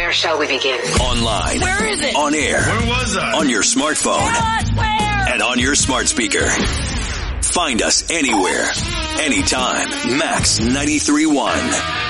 Where shall we begin? Online. Where is it? On air. Where was I? On your smartphone. What? Where? And on your smart speaker. Find us anywhere, anytime. Max 93.1.